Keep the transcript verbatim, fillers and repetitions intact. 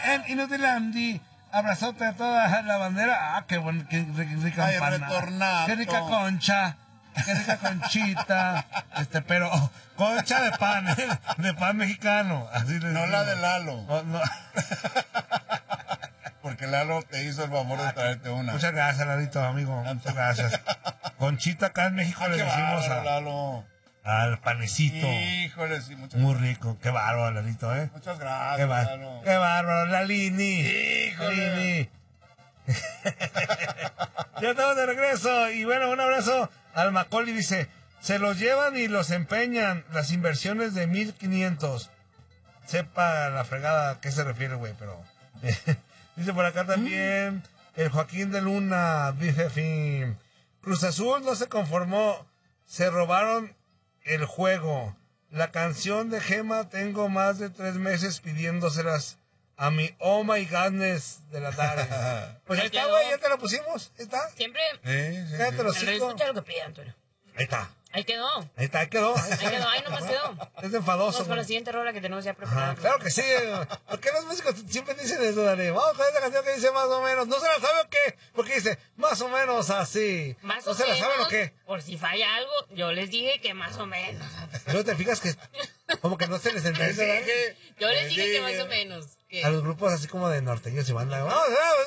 en Inutilandia. Abrazote a toda la bandera. Ah, qué buen, qué rica Ay, empanada. retornato. Qué rica concha. Qué rica conchita. Este, pero concha de pan, ¿eh? De pan mexicano. Así les No digo. la de Lalo. No, no. Porque Lalo te hizo el favor de traerte una. Muchas gracias, Lalito, amigo. Muchas gracias. Conchita acá en México Ah, le qué decimos bárbaro, a, Lalo. al panecito. Híjole, sí, muchas Muy rico. Qué bárbaro, Lalito, ¿eh? Muchas gracias, Qué, bar- Lalo. qué bárbaro, Lalini. Híjole. Lalini. Ya estamos de regreso. Y bueno, un abrazo al Macaulay. Dice, se los llevan y los empeñan. Las inversiones de mil quinientos. Sepa la fregada a qué se refiere, güey, pero... Dice por acá también el Joaquín de Luna, dice fin. Cruz Azul no se conformó, se robaron el juego. La canción de Gema tengo más de tres meses pidiéndoselas a mi oh my godness de la tarde. Pues ahí está, güey, ya te la pusimos, ahí está. Siempre. Sí, sí, Cállate los En realidad, cinco. escucha lo que pide, Antonio. Ahí está, Ahí quedó. ahí está, ahí quedó. Ahí, Ahí quedó, ahí nomás quedó. Es enfadoso. Vamos con la güey. siguiente rola que tenemos ya preparada. Ah, claro que sí. ¿Por qué los músicos siempre dicen eso, Dani? Vamos con esta canción que dice más o menos. ¿No se la sabe o qué? Porque dice más o menos así. Más ¿No o se la menos, saben o qué? por si falla algo, yo les dije que más o menos. Pero te fijas que como que no se les entiende, ¿verdad? Yo les Les dije que dije. más o menos. que- A los grupos así como de norteños y banda. Vamos, vamos.